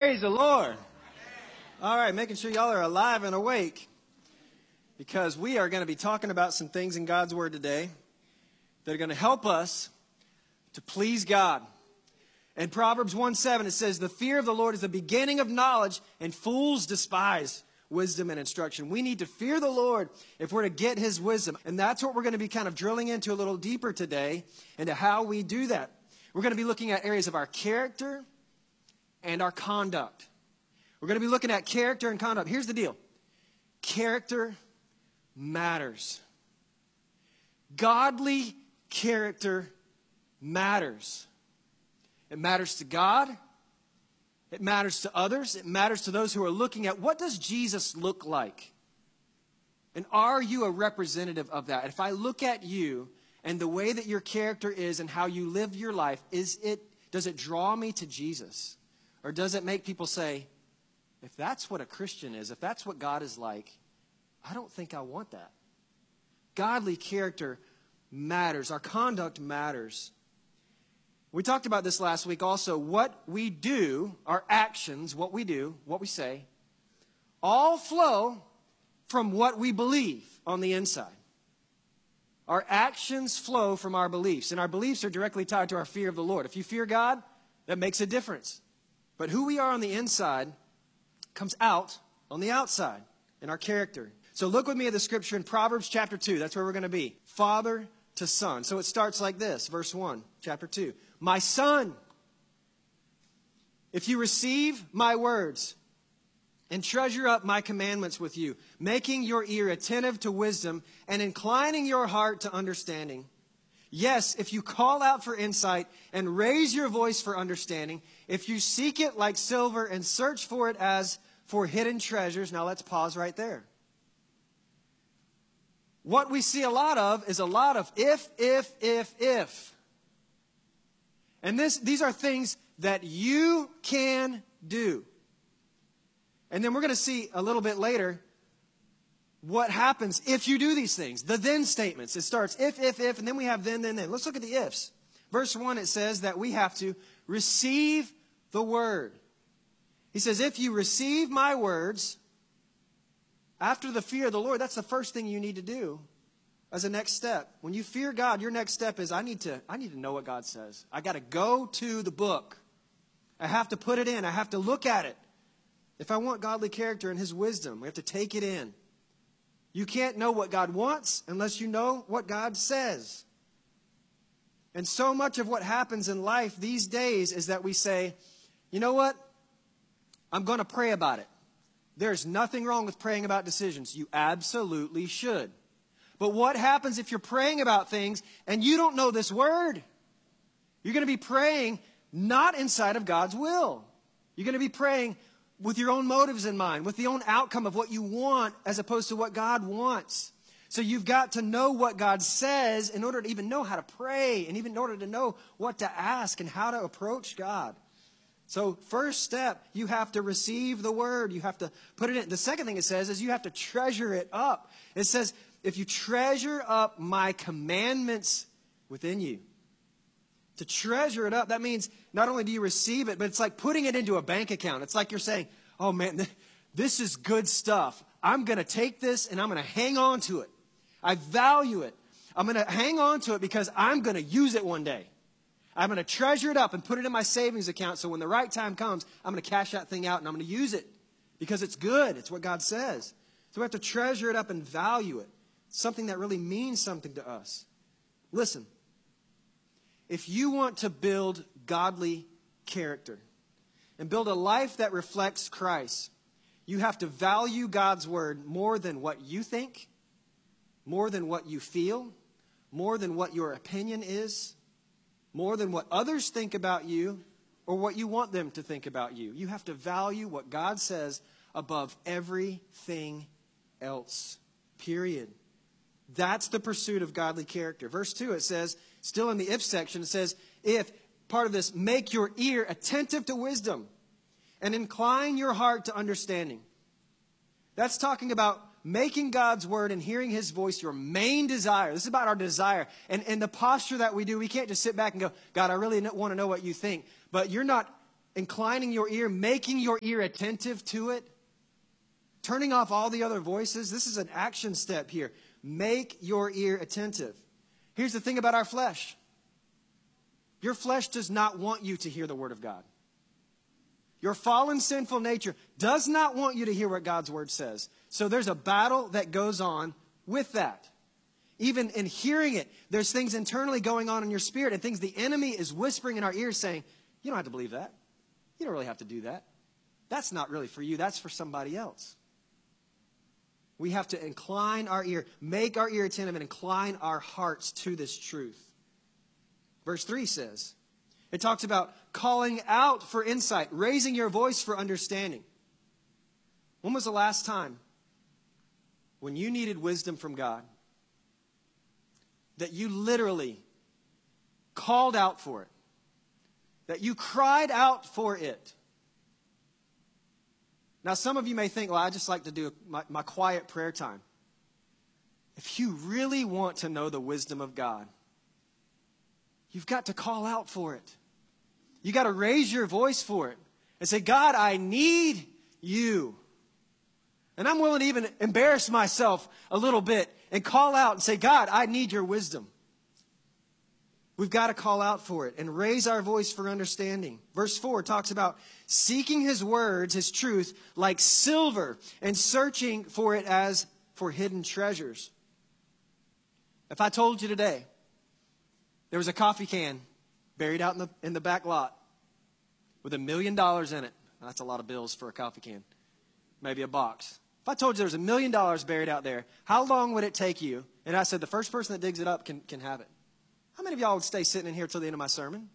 Praise the Lord. All right, making sure y'all are alive and awake, because we are going to be talking about some things in God's Word today that are going to help us to please God. In Proverbs 1:7, it says, "The fear of the Lord is the beginning of knowledge, and fools despise wisdom and instruction." We need to fear the Lord if we're to get His wisdom. And that's what we're going to be kind of drilling into a little deeper today, into how we do that. We're going to be looking at areas of our character and our conduct. We're going to be looking at character and conduct. Here's the deal. Character matters. Godly character matters. It matters to God. It matters to others. It matters to those who are looking at, what does Jesus look like? And are you a representative of that? If I look at you and the way that your character is and how you live your life, does it draw me to Jesus? Or does it make people say, if that's what a Christian is, if that's what God is like, I don't think I want that. Godly character matters. Our conduct matters. We talked about this last week also. What we do, our actions, what we do, what we say, all flow from what we believe on the inside. Our actions flow from our beliefs, and our beliefs are directly tied to our fear of the Lord. If you fear God, that makes a difference. But who we are on the inside comes out on the outside in our character. So look with me at the scripture in Proverbs chapter 2. That's where we're going to be. Father to son. So it starts like this, verse 1, chapter 2. My son, if you receive my words and treasure up my commandments with you, making your ear attentive to wisdom and inclining your heart to understanding. Yes, if you call out for insight and raise your voice for understanding, if you seek it like silver and search for it as for hidden treasures. Now let's pause right there. What we see a lot of is a lot of if. And these are things that you can do. And then we're going to see a little bit later what happens if you do these things. The then statements. It starts if, and then we have then. Let's look at the ifs. Verse 1, it says that we have to receive the word. He says, if you receive my words, after the fear of the Lord, that's the first thing you need to do as a next step. When you fear God, your next step is, I need to know what God says. I got to go to the book. I have to put it in. I have to look at it. If I want godly character and His wisdom, we have to take it in. You can't know what God wants unless you know what God says. And so much of what happens in life these days is that we say, you know what? I'm going to pray about it. There's nothing wrong with praying about decisions. You absolutely should. But what happens if you're praying about things and you don't know this word? You're going to be praying not inside of God's will. You're going to be praying with your own motives in mind, with the own outcome of what you want as opposed to what God wants. So you've got to know what God says in order to even know how to pray and even in order to know what to ask and how to approach God. So first step, you have to receive the word. You have to put it in. The second thing it says is you have to treasure it up. It says, if you treasure up my commandments within you. To treasure it up, that means not only do you receive it, but it's like putting it into a bank account. It's like you're saying, oh man, this is good stuff. I'm going to take this and I'm going to hang on to it. I value it. I'm going to hang on to it because I'm going to use it one day. I'm going to treasure it up and put it in my savings account so when the right time comes, I'm going to cash that thing out and I'm going to use it because it's good. It's what God says. So we have to treasure it up and value it. It's something that really means something to us. Listen. If you want to build godly character and build a life that reflects Christ, you have to value God's word more than what you think, more than what you feel, more than what your opinion is, more than what others think about you or what you want them to think about you. You have to value what God says above everything else, period. That's the pursuit of godly character. Verse 2, it says, still in the if section, it says, if, part of this, make your ear attentive to wisdom and incline your heart to understanding. That's talking about making God's word and hearing His voice your main desire. This is about our desire. And the posture that we do, we can't just sit back and go, God, I really want to know what you think. But you're not inclining your ear, making your ear attentive to it, turning off all the other voices. This is an action step here. Make your ear attentive. Here's the thing about our flesh. Your flesh does not want you to hear the word of God. Your fallen, sinful nature does not want you to hear what God's word says. So there's a battle that goes on with that. Even in hearing it, there's things internally going on in your spirit and things the enemy is whispering in our ears saying, you don't have to believe that. You don't really have to do that. That's not really for you. That's for somebody else. We have to incline our ear, make our ear attentive, and incline our hearts to this truth. Verse 3 says, it talks about calling out for insight, raising your voice for understanding. When was the last time when you needed wisdom from God that you literally called out for it, that you cried out for it? Now, some of you may think, well, I just like to do my quiet prayer time. If you really want to know the wisdom of God, you've got to call out for it. You got to raise your voice for it and say, God, I need you. And I'm willing to even embarrass myself a little bit and call out and say, God, I need your wisdom. We've got to call out for it and raise our voice for understanding. Verse 4 talks about seeking his words, his truth, like silver and searching for it as for hidden treasures. If I told you today there was a coffee can buried out in the back lot with $1 million in it. That's a lot of bills for a coffee can. Maybe a box. If I told you there was $1 million buried out there, how long would it take you? And I said the first person that digs it up can have it. How many of y'all would stay sitting in here till the end of my sermon?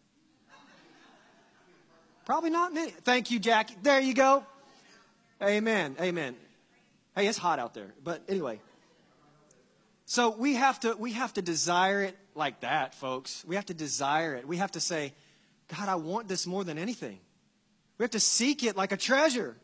Probably not many. Thank you, Jackie. There you go. Amen. Amen. Hey, it's hot out there. But anyway. So we have to desire it like that, folks. We have to desire it. We have to say, God, I want this more than anything. We have to seek it like a treasure.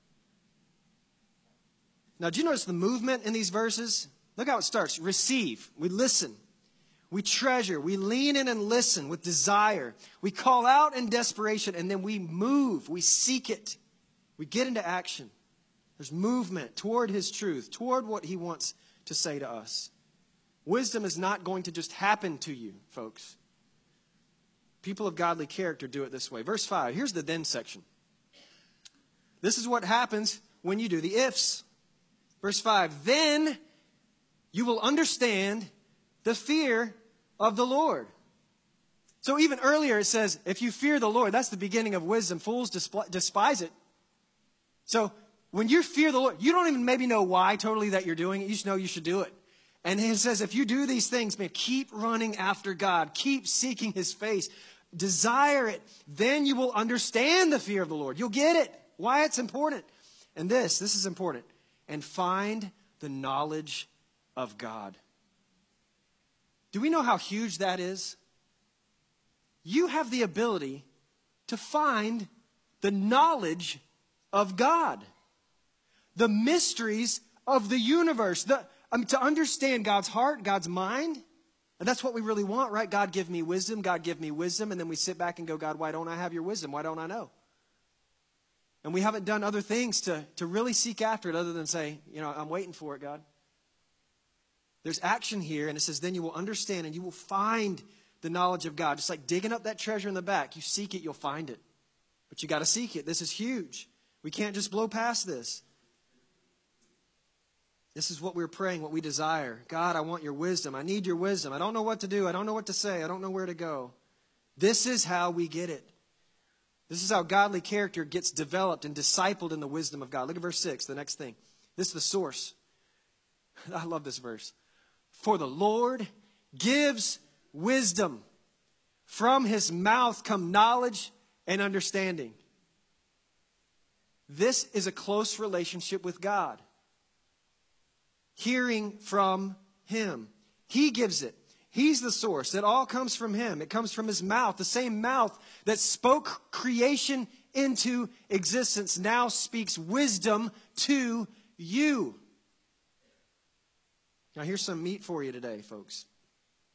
Now, do you notice the movement in these verses? Look how it starts. Receive. We listen. We treasure. We lean in and listen with desire. We call out in desperation, and then we move. We seek it. We get into action. There's movement toward his truth, toward what he wants to say to us. Wisdom is not going to just happen to you, folks. People of godly character do it this way. Verse 5, here's the then section. This is what happens when you do the ifs. Verse 5, then you will understand the fear of the Lord. So even earlier it says, if you fear the Lord, that's the beginning of wisdom. Fools despise it. So when you fear the Lord, you don't even maybe know why totally that you're doing it. You just know you should do it. And it says, if you do these things, man, keep running after God. Keep seeking his face. Desire it. Then you will understand the fear of the Lord. You'll get it. Why it's important. And this is important. And find the knowledge of God. Do we know how huge that is? You have the ability to find the knowledge of God. The mysteries of the universe. To understand God's heart, God's mind. And that's what we really want, right? God, give me wisdom. God, give me wisdom. And then we sit back and go, God, why don't I have your wisdom? Why don't I know? And we haven't done other things to really seek after it other than say, I'm waiting for it, God. There's action here, and it says, then you will understand and you will find the knowledge of God. Just like digging up that treasure in the back. You seek it, you'll find it. But you got to seek it. This is huge. We can't just blow past this. This is what we're praying, what we desire. God, I want your wisdom. I need your wisdom. I don't know what to do. I don't know what to say. I don't know where to go. This is how we get it. This is how godly character gets developed and discipled in the wisdom of God. Look at verse 6, the next thing. This is the source. I love this verse. For the Lord gives wisdom. From his mouth come knowledge and understanding. This is a close relationship with God. Hearing from him. He gives it. He's the source. It all comes from him. It comes from his mouth. The same mouth that spoke creation into existence now speaks wisdom to you. Now here's some meat for you today, folks.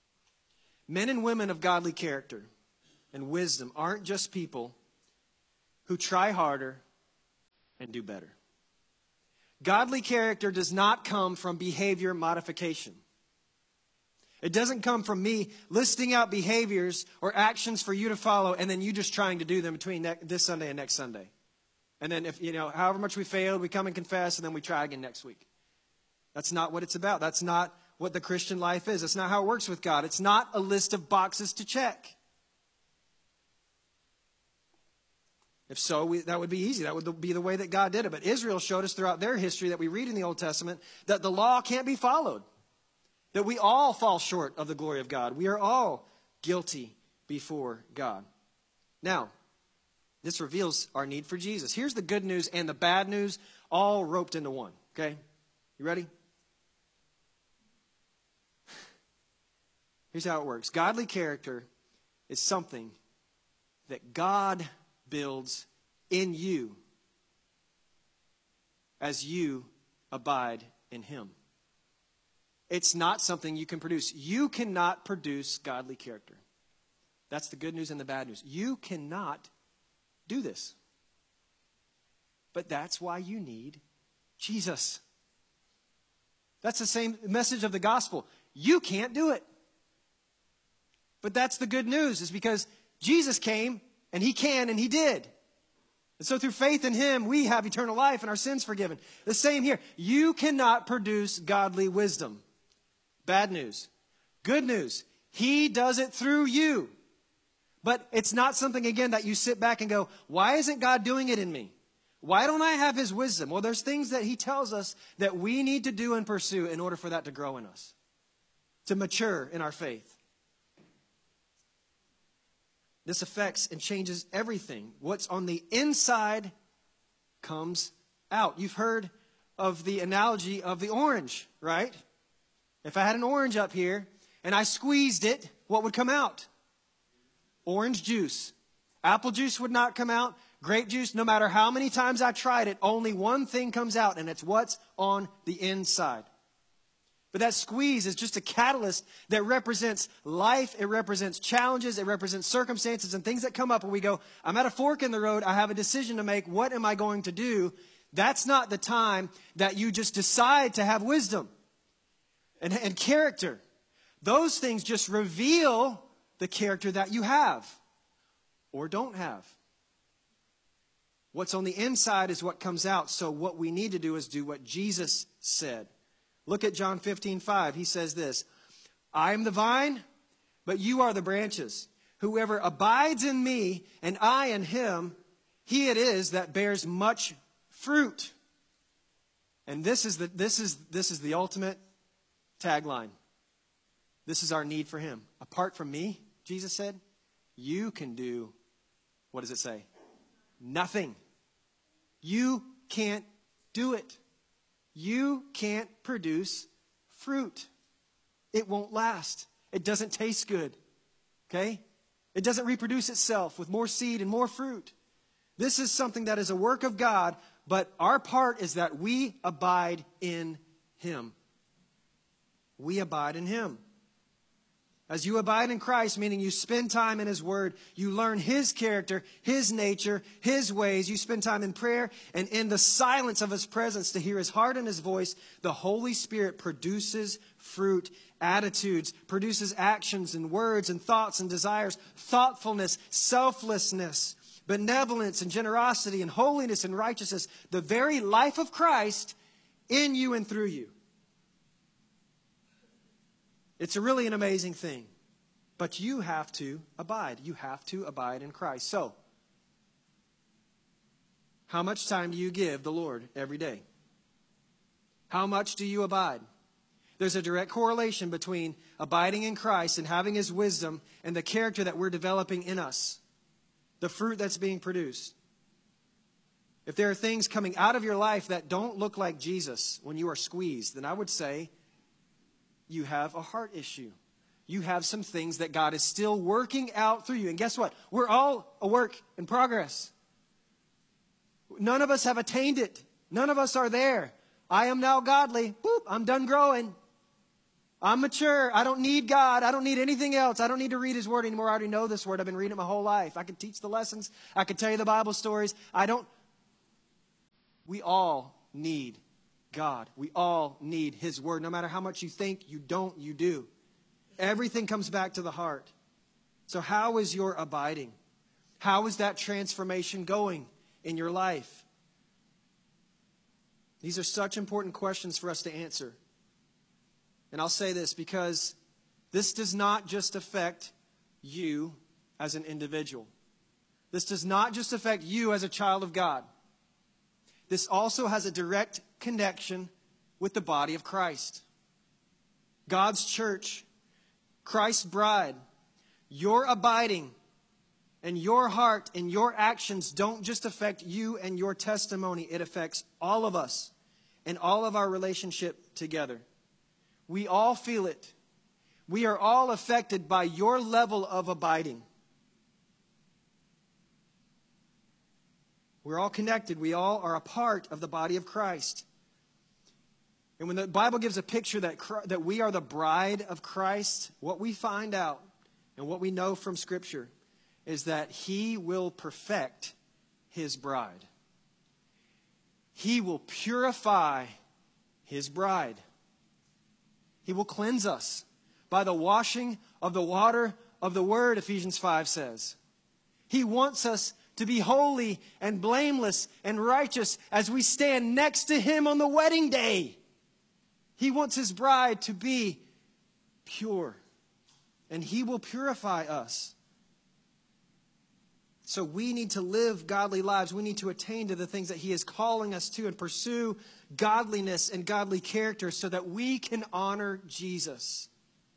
Men and women of godly character and wisdom aren't just people who try harder and do better. Godly character does not come from behavior modification. It doesn't come from me listing out behaviors or actions for you to follow and then you just trying to do them between this Sunday and next Sunday. And then if, however much we failed, we come and confess and then we try again next week. That's not what it's about. That's not what the Christian life is. It's not how it works with God. It's not a list of boxes to check. If so, that would be easy. That would be the way that God did it. But Israel showed us throughout their history that we read in the Old Testament that the law can't be followed. That we all fall short of the glory of God. We are all guilty before God. Now, this reveals our need for Jesus. Here's the good news and the bad news all roped into one. Okay? You ready? Here's how it works. Godly character is something that God builds in you as you abide in Him. It's not something you can produce. You cannot produce godly character. That's the good news and the bad news. You cannot do this. But that's why you need Jesus. That's the same message of the gospel. You can't do it. But that's the good news, is because Jesus came and He can and He did. And so through faith in Him, we have eternal life and our sins forgiven. The same here. You cannot produce godly wisdom. Bad news. Good news. He does it through you. But it's not something, again, that you sit back and go, why isn't God doing it in me? Why don't I have His wisdom? Well, there's things that He tells us that we need to do and pursue in order for that to grow in us, to mature in our faith. This affects and changes everything. What's on the inside comes out. You've heard of the analogy of the orange, right? If I had an orange up here and I squeezed it, what would come out? Orange juice. Apple juice would not come out. Grape juice, no matter how many times I tried it, only one thing comes out, and it's what's on the inside. But that squeeze is just a catalyst that represents life. It represents challenges. It represents circumstances and things that come up where we go, I'm at a fork in the road. I have a decision to make. What am I going to do? That's not the time that you just decide to have wisdom and character. Those things just reveal the character that you have or don't have. What's on the inside is what comes out. So what we need to do is do what Jesus said. Look at John 15:5. He says this, I am the vine, but you are the branches. Whoever abides in me and I in him, he it is that bears much fruit. And this is the ultimate tagline. This is our need for Him. Apart from me, Jesus said, you can do, what does it say? Nothing. You can't do it. You can't produce fruit. It won't last. It doesn't taste good. Okay? It doesn't reproduce itself with more seed and more fruit. This is something that is a work of God, but our part is that we abide in Him. We abide in Him. As you abide in Christ, meaning you spend time in His Word, you learn His character, His nature, His ways. You spend time in prayer and in the silence of His presence to hear His heart and His voice. The Holy Spirit produces fruit, attitudes, produces actions and words and thoughts and desires, thoughtfulness, selflessness, benevolence and generosity and holiness and righteousness. The very life of Christ in you and through you. It's really an amazing thing. But you have to abide. You have to abide in Christ. So, how much time do you give the Lord every day? How much do you abide? There's a direct correlation between abiding in Christ and having His wisdom and the character that we're developing in us. The fruit that's being produced. If there are things coming out of your life that don't look like Jesus when you are squeezed, then I would say you have a heart issue. You have some things that God is still working out through you. And guess what? We're all a work in progress. None of us have attained it. None of us are there. I am now godly. Boop, I'm done growing. I'm mature. I don't need God. I don't need anything else. I don't need to read his word anymore. I already know this word. I've been reading it my whole life. I can teach the lessons. I can tell you the Bible stories. We all need God. We all need his word. No matter how much you think, you don't, you do. Everything comes back to the heart. So how is your abiding? How is that transformation going in your life? These are such important questions for us to answer. And I'll say this because this does not just affect you as an individual. This does not just affect you as a child of God. This also has a direct connection with the body of Christ. God's church, Christ's bride. Your abiding and your heart and your actions don't just affect you and your testimony. It affects all of us and all of our relationship together. We all feel it. We are all affected by your level of abiding. We're all connected. We all are a part of the body of Christ. And when the Bible gives a picture that we are the bride of Christ, what we find out and what we know from Scripture is that he will perfect his bride. He will purify his bride. He will cleanse us by the washing of the water of the Word, Ephesians 5 says. He wants us to be holy and blameless and righteous as we stand next to him on the wedding day. He wants his bride to be pure, and he will purify us. So we need to live godly lives. We need to attain to the things that he is calling us to and pursue godliness and godly character so that we can honor Jesus.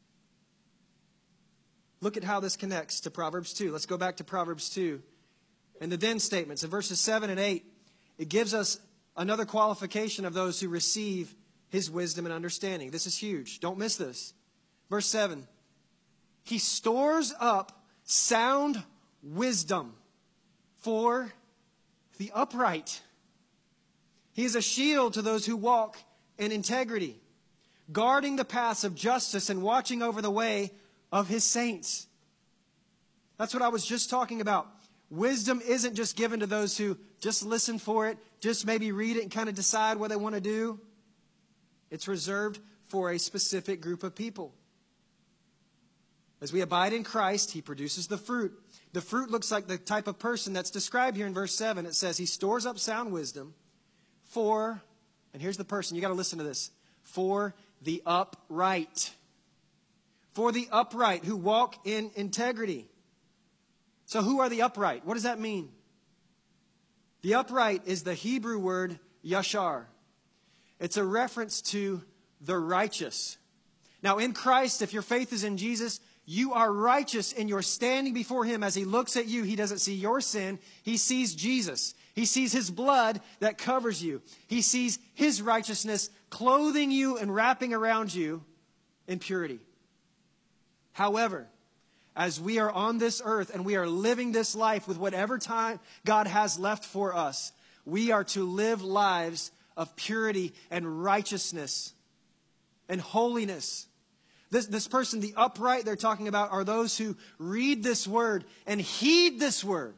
Look at how this connects to Proverbs 2. Let's go back to Proverbs 2. And the then statements in verses 7 and 8, it gives us another qualification of those who receive his wisdom and understanding. This is huge. Don't miss this. Verse 7, he stores up sound wisdom for the upright. He is a shield to those who walk in integrity, guarding the paths of justice and watching over the way of his saints. That's what I was just talking about. Wisdom isn't just given to those who just listen for it, just maybe read it and kind of decide what they want to do. It's reserved for a specific group of people. As we abide in Christ, he produces the fruit. The fruit looks like the type of person that's described here in verse 7. It says he stores up sound wisdom for, and here's the person, you got to listen to this, for the upright. For the upright who walk in integrity. So who are the upright? What does that mean? The upright is the Hebrew word yashar. It's a reference to the righteous. Now in Christ, if your faith is in Jesus, you are righteous and you're standing before him. As he looks at you, he doesn't see your sin. He sees Jesus. He sees his blood that covers you. He sees his righteousness clothing you and wrapping around you in purity. However, as we are on this earth and we are living this life with whatever time God has left for us, we are to live lives of purity and righteousness and holiness. This person, the upright they're talking about, are those who read this word and heed this word,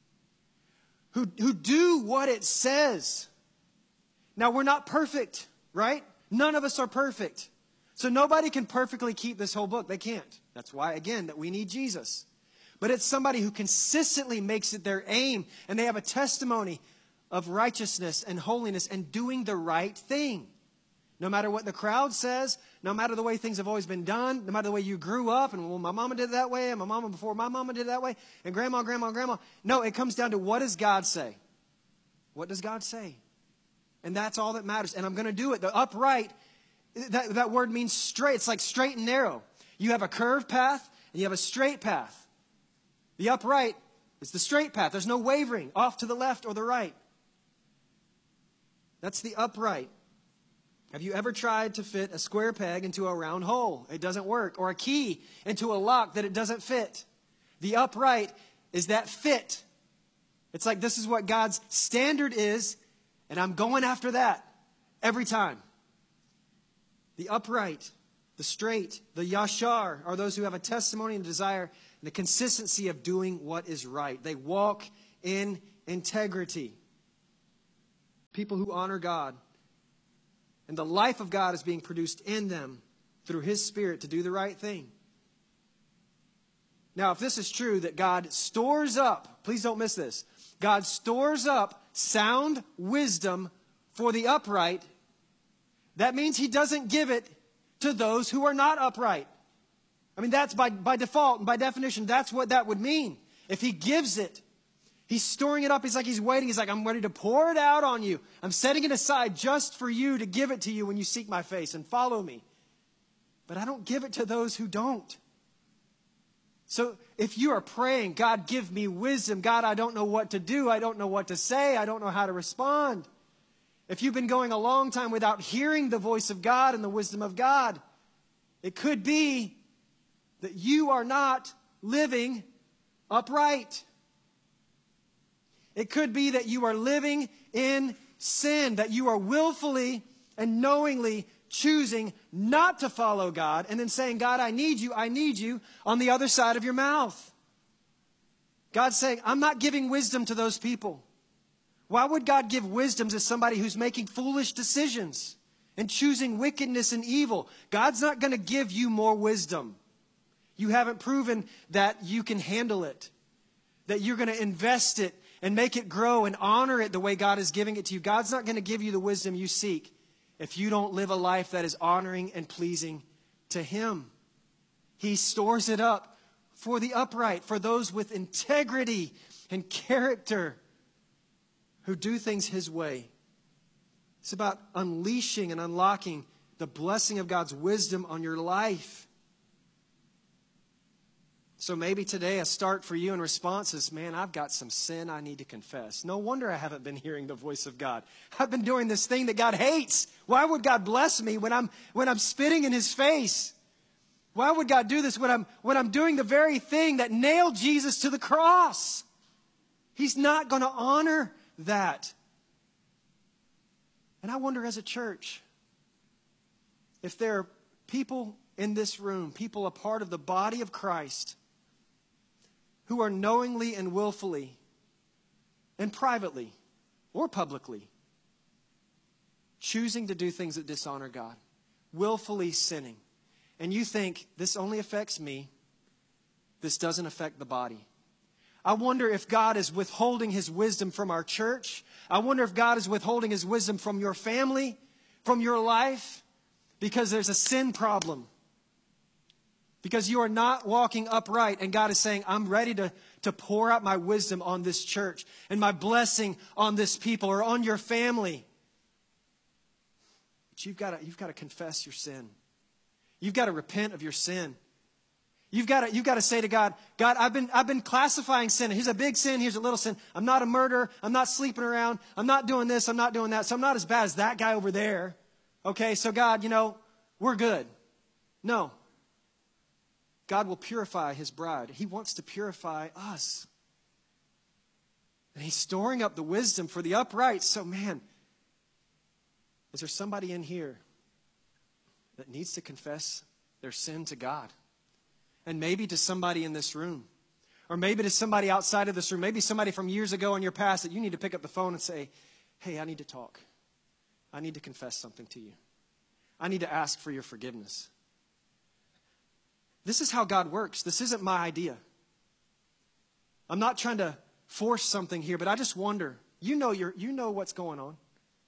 who do what it says. Now, we're not perfect, right? None of us are perfect. So nobody can perfectly keep this whole book. They can't. That's why, again, that we need Jesus. But it's somebody who consistently makes it their aim, and they have a testimony of righteousness and holiness and doing the right thing. No matter what the crowd says, no matter the way things have always been done, no matter the way you grew up, and well, my mama did it that way, and my mama before my mama did it that way, and grandma. No, it comes down to what does God say? What does God say? And that's all that matters. And I'm going to do it. The upright, that word means straight. It's like straight and narrow. You have a curved path, and you have a straight path. The upright is the straight path. There's no wavering off to the left or the right. That's the upright. Have you ever tried to fit a square peg into a round hole? It doesn't work. Or a key into a lock that it doesn't fit. The upright is that fit. It's like this is what God's standard is, and I'm going after that every time. The upright. The straight, the yashar, are those who have a testimony and desire and the consistency of doing what is right. They walk in integrity. People who honor God. And the life of God is being produced in them through His Spirit to do the right thing. Now, if this is true, that God stores up, please don't miss this, God stores up sound wisdom for the upright, that means He doesn't give it to those who are not upright. I mean, that's by default and by definition, that's what that would mean. If He gives it, He's storing it up. He's like He's waiting. He's like, I'm ready to pour it out on you. I'm setting it aside just for you to give it to you when you seek my face and follow me. But I don't give it to those who don't. So if you are praying, God, give me wisdom. God, I don't know what to do. I don't know what to say. I don't know how to respond. If you've been going a long time without hearing the voice of God and the wisdom of God, it could be that you are not living upright. It could be that you are living in sin, that you are willfully and knowingly choosing not to follow God and then saying, God, I need you on the other side of your mouth. God's saying, I'm not giving wisdom to those people. Why would God give wisdom to somebody who's making foolish decisions and choosing wickedness and evil? God's not going to give you more wisdom. You haven't proven that you can handle it, that you're going to invest it and make it grow and honor it the way God is giving it to you. God's not going to give you the wisdom you seek if you don't live a life that is honoring and pleasing to Him. He stores it up for the upright, for those with integrity and character who do things His way. It's about unleashing and unlocking the blessing of God's wisdom on your life. So maybe today a start for you in response is, man, I've got some sin I need to confess. No wonder I haven't been hearing the voice of God. I've been doing this thing that God hates. Why would God bless me when I'm spitting in His face? Why would God do this when I'm doing the very thing that nailed Jesus to the cross? He's not going to honor that. And I wonder as a church, if there are people in this room, people a part of the body of Christ, who are knowingly and willfully and privately or publicly choosing to do things that dishonor God, willfully sinning. And you think, this only affects me, this doesn't affect the body. I wonder if God is withholding His wisdom from our church. I wonder if God is withholding His wisdom from your family, from your life, because there's a sin problem. Because you are not walking upright, and God is saying, I'm ready to pour out my wisdom on this church and my blessing on this people or on your family. But you've got to confess your sin. You've got to repent of your sin. You've got to say to God, God, I've been classifying sin. Here's a big sin, here's a little sin. I'm not a murderer. I'm not sleeping around. I'm not doing this. I'm not doing that. So I'm not as bad as that guy over there. Okay, so God, we're good. No. God will purify His bride. He wants to purify us. And He's storing up the wisdom for the upright. So, man, is there somebody in here that needs to confess their sin to God? And maybe to somebody in this room. Or maybe to somebody outside of this room. Maybe somebody from years ago in your past that you need to pick up the phone and say, hey, I need to talk. I need to confess something to you. I need to ask for your forgiveness. This is how God works. This isn't my idea. I'm not trying to force something here, but I just wonder, you know what's going on.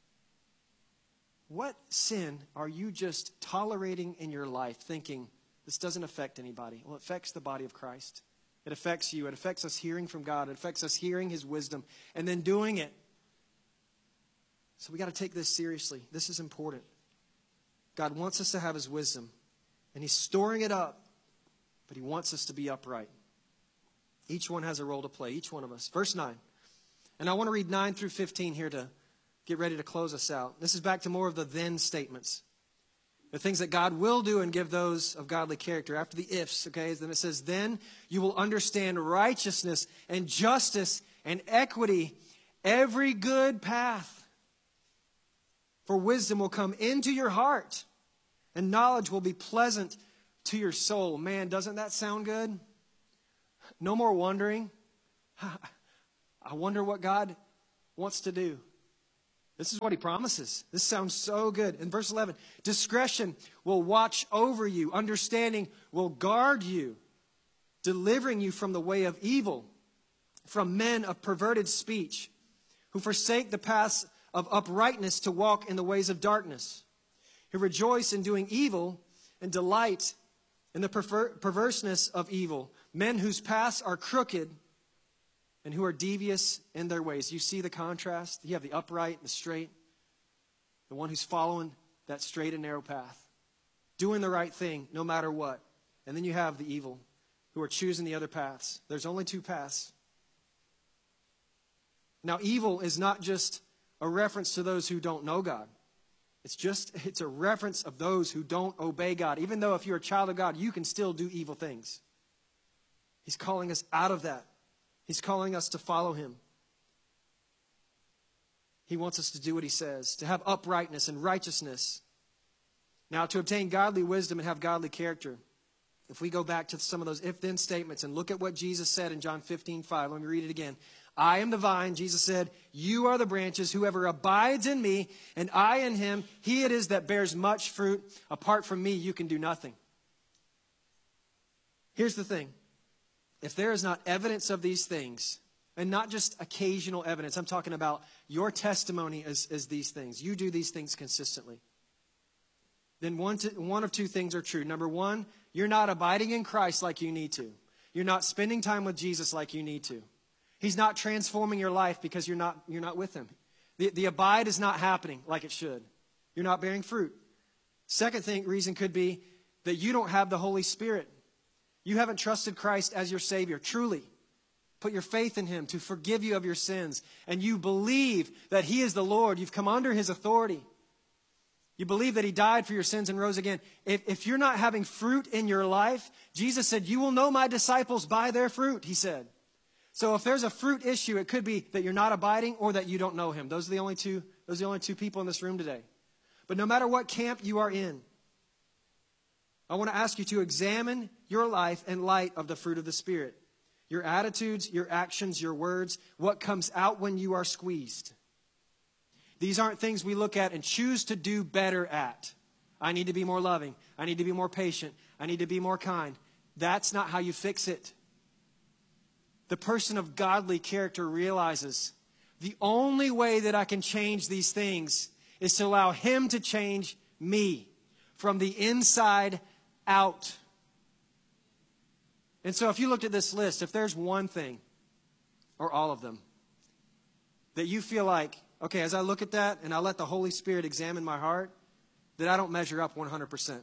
What sin are you just tolerating in your life thinking this doesn't affect anybody? Well, it affects the body of Christ. It affects you. It affects us hearing from God. It affects us hearing His wisdom and then doing it. So we got to take this seriously. This is important. God wants us to have His wisdom, and He's storing it up. But He wants us to be upright. Each one has a role to play, each one of us. Verse 9. And I want to read 9 through 15 here to get ready to close us out. This is back to more of the then statements. The things that God will do and give those of godly character. After the ifs, okay, then it says, then you will understand righteousness and justice and equity, every good path. For wisdom will come into your heart, and knowledge will be pleasant to your soul. Man, doesn't that sound good? No more wondering. I wonder what God wants to do. This is what he promises. This sounds so good. In verse 11, discretion will watch over you. Understanding will guard you, delivering you from the way of evil, from men of perverted speech, who forsake the paths of uprightness to walk in the ways of darkness, who rejoice in doing evil and delight in the perverseness of evil, men whose paths are crooked and who are devious in their ways. You see the contrast? You have the upright, the straight, the one who's following that straight and narrow path, doing the right thing no matter what. And then you have the evil who are choosing the other paths. There's only two paths. Now, evil is not just a reference to those who don't know God. It's a reference of those who don't obey God. Even though if you're a child of God, you can still do evil things. He's calling us out of that. He's calling us to follow him. He wants us to do what he says, to have uprightness and righteousness. Now, to obtain godly wisdom and have godly character, if we go back to some of those if-then statements and look at what Jesus said in John 15:5, let me read it again. I am the vine, Jesus said, you are the branches. Whoever abides in me and I in him, he it is that bears much fruit. Apart from me, you can do nothing. Here's the thing. If there is not evidence of these things, and not just occasional evidence, I'm talking about your testimony as these things. You do these things consistently. Then one of two things are true. Number one, you're not abiding in Christ like you need to. You're not spending time with Jesus like you need to. He's not transforming your life because you're not with him. The abide is not happening like it should. You're not bearing fruit. Second reason could be that you don't have the Holy Spirit. You haven't trusted Christ as your Savior, truly. Put your faith in him to forgive you of your sins. And you believe that he is the Lord. You've come under his authority. You believe that he died for your sins and rose again. If you're not having fruit in your life, Jesus said, you will know my disciples by their fruit, he said. So if there's a fruit issue, it could be that you're not abiding or that you don't know him. Those are the only two people in this room today. But no matter what camp you are in, I want to ask you to examine your life in light of the fruit of the Spirit. Your attitudes, your actions, your words, what comes out when you are squeezed. These aren't things we look at and choose to do better at. I need to be more loving. I need to be more patient. I need to be more kind. That's not how you fix it. The person of godly character realizes the only way that I can change these things is to allow him to change me from the inside out. And so if you looked at this list, if there's one thing, or all of them, that you feel like, okay, as I look at that and I let the Holy Spirit examine my heart, that I don't measure up 100%,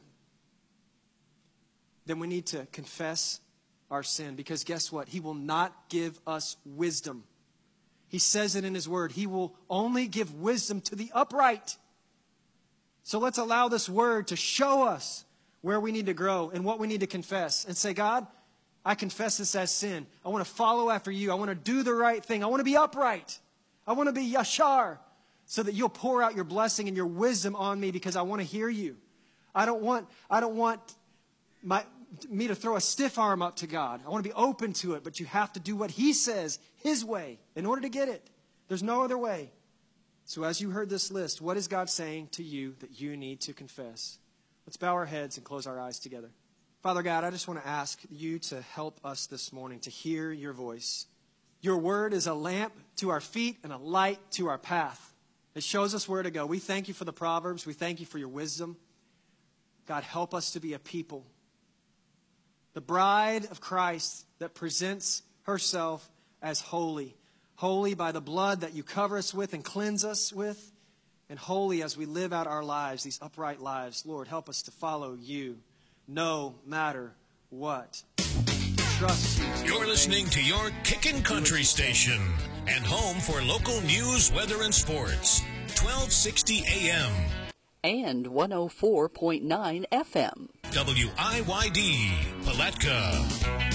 then we need to confess our sin. Because guess what? He will not give us wisdom. He says it in his word. He will only give wisdom to the upright. So let's allow this word to show us where we need to grow and what we need to confess. And say, God, I confess this as sin. I want to follow after you. I want to do the right thing. I want to be upright. I want to be yashar, so that you'll pour out your blessing and your wisdom on me, because I want to hear you. I don't want me to throw a stiff arm up to God. I want to be open to it, but you have to do what he says, his way, in order to get it. There's no other way. So as you heard this list, what is God saying to you that you need to confess? Let's bow our heads and close our eyes together. Father God, I just want to ask you to help us this morning to hear your voice. Your word is a lamp to our feet and a light to our path. It shows us where to go. We thank you for the Proverbs. We thank you for your wisdom. God, help us to be a people, the bride of Christ that presents herself as holy. Holy by the blood that you cover us with and cleanse us with. And holy as we live out our lives, these upright lives. Lord, help us to follow you no matter what. Trust you. You're listening to your Kickin' Country station and home for local news, weather, and sports. 1260 AM. And 104.9 FM. WIYD, Palatka.